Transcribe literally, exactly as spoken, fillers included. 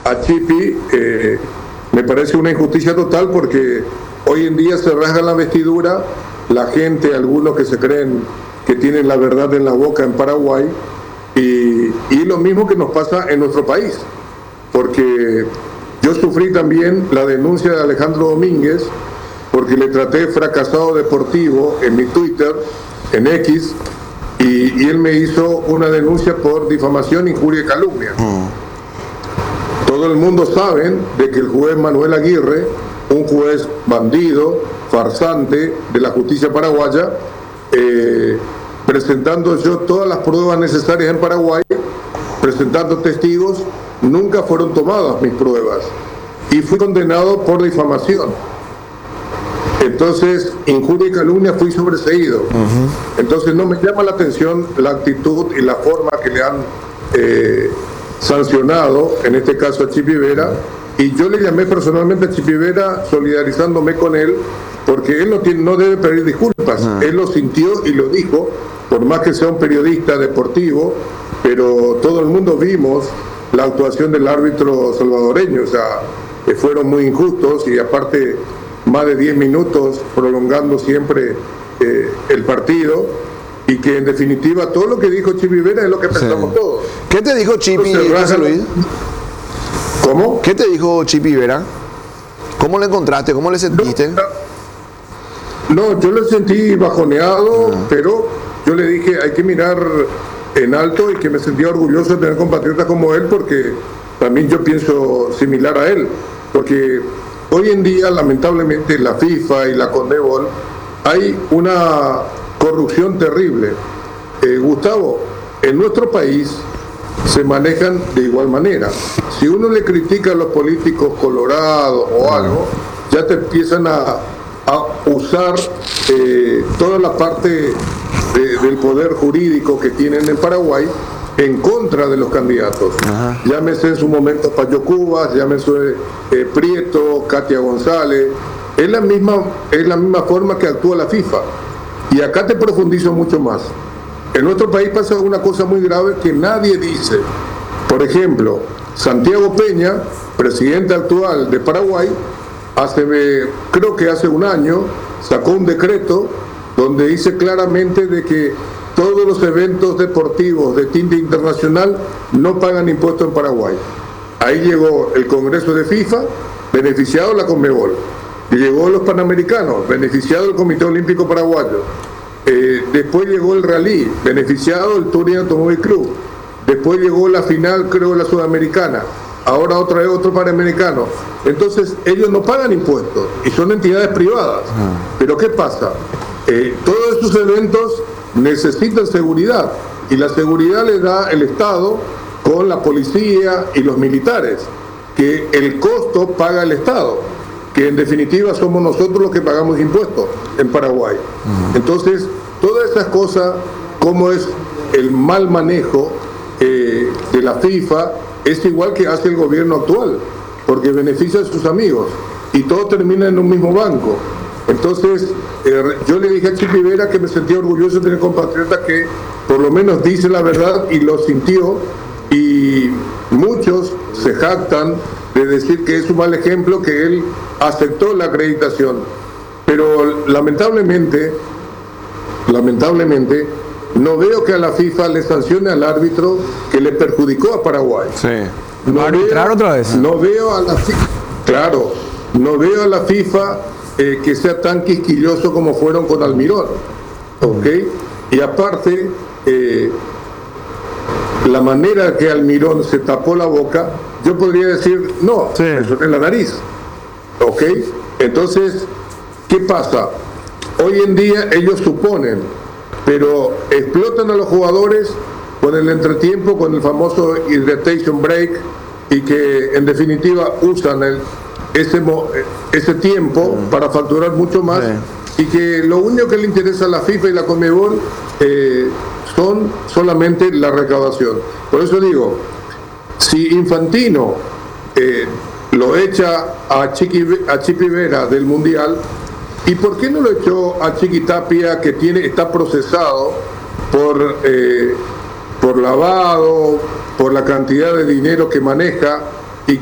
a Chipi eh, me parece una injusticia total, porque hoy en día se rasga la vestidura la gente, algunos que se creen que tienen la verdad en la boca en Paraguay, y, y lo mismo que nos pasa en nuestro país, porque yo sufrí también la denuncia de Alejandro Domínguez, porque le traté fracasado deportivo en mi Twitter, en X, y, y él me hizo una denuncia por difamación, injuria y calumnia. Mm. Todo el mundo sabe de que el juez Manuel Aguirre, un juez bandido, farsante de la justicia paraguaya, eh, presentando yo todas las pruebas necesarias en Paraguay, presentando testigos, nunca fueron tomadas mis pruebas y fui condenado por difamación. Entonces, injuria y calumnia, fui sobreseído. Uh-huh. Entonces no me llama la atención la actitud y la forma que le han eh, sancionado, en este caso a Chipi Vera, y yo le llamé personalmente a Chipi Vera solidarizándome con él, porque él no, tiene, no debe pedir disculpas. Uh-huh. Él lo sintió y lo dijo, por más que sea un periodista deportivo, pero todo el mundo vimos la actuación del árbitro salvadoreño, o sea, que fueron muy injustos, y aparte más de diez minutos prolongando siempre eh, el partido, y que en definitiva todo lo que dijo Chipi Vera es lo que pensamos sí. todos. ¿Qué te dijo Chipi, José Luis? ¿Cómo? ¿Qué te dijo Chipi Vera? ¿Cómo le encontraste? ¿Cómo le sentiste? No, no yo lo sentí bajoneado, ah. pero yo le dije, hay que mirar en alto, y que me sentía orgulloso de tener compatriotas como él, porque también yo pienso similar a él, porque hoy en día lamentablemente la FIFA y la CONMEBOL hay una corrupción terrible. eh, Gustavo, en nuestro país se manejan de igual manera. Si uno le critica a los políticos colorados o algo, ya te empiezan a, a usar eh, toda la parte de, del poder jurídico que tienen en Paraguay en contra de los candidatos. Ajá. Llámese en su momento Payo Cubas, llámese eh, Prieto, Katia González. Es la misma, es la misma forma que actúa la FIFA. Y acá te profundizo mucho más. En nuestro país pasa una cosa muy grave que nadie dice. Por ejemplo, Santiago Peña, presidente actual de Paraguay, hace, creo que hace un año, sacó un decreto donde dice claramente de que todos los eventos deportivos de tinte internacional no pagan impuestos en Paraguay. Ahí llegó el Congreso de FIFA, beneficiado la CONMEBOL. Llegó los Panamericanos, beneficiado el Comité Olímpico Paraguayo. Eh, después llegó el Rally, beneficiado el Touring Automóvil Club. Después llegó la final, creo, la Sudamericana. Ahora otra vez otro Panamericano. Entonces, ellos no pagan impuestos y son entidades privadas. Pero ¿qué pasa? Eh, todos esos eventos necesitan seguridad, y la seguridad le da el Estado con la policía y los militares, que el costo paga el Estado, que en definitiva somos nosotros los que pagamos impuestos en Paraguay. Uh-huh. Entonces, todas esas cosas, como es el mal manejo eh, de la FIFA, es igual que hace el gobierno actual, porque beneficia a sus amigos, y todo termina en un mismo banco. Entonces, eh, yo le dije a Chipi Vera que me sentía orgulloso de tener compatriotas que por lo menos dice la verdad y lo sintió, y muchos se jactan de decir que es un mal ejemplo que él aceptó la acreditación. Pero lamentablemente, lamentablemente, no veo que a la FIFA le sancione al árbitro que le perjudicó a Paraguay. Sí. No ¿Va a arbitrar veo, otra vez? No veo a la FIFA, claro, no veo a la FIFA Eh, que sea tan quisquilloso como fueron con Almirón, ¿ok? Y aparte, eh, la manera que Almirón se tapó la boca, yo podría decir, no, sí. Eso es la nariz, ¿ok? Entonces, ¿qué pasa? Hoy en día ellos suponen, pero explotan a los jugadores con el entretiempo, con el famoso hydration break, y que en definitiva usan el Ese, ese tiempo mm. para facturar mucho más, sí. Y que lo único que le interesa a la FIFA y la CONMEBOL eh, son solamente la recaudación. Por eso digo, si Infantino eh, lo echa a, Chiqui, a Chipi Vera del Mundial, ¿y por qué no lo echó a Chiqui Tapia, que tiene, está procesado por, eh, por lavado, por la cantidad de dinero que maneja?